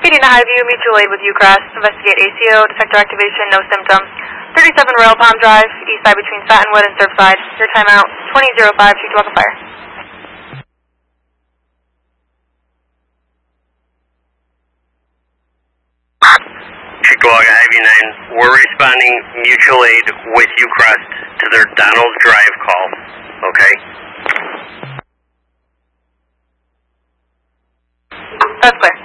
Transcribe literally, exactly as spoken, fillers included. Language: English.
Repeating to Highview, mutual aid with Ucross. Investigate A C O, detector activation, no symptoms. thirty-seven Rail Palm Drive, east side between Satinwood and Surfside. Your timeout, twenty oh five, shoot to welcome fire. Chicago Highview nine, we're responding mutual aid with Ucross to their Donald Drive call, okay? That's clear.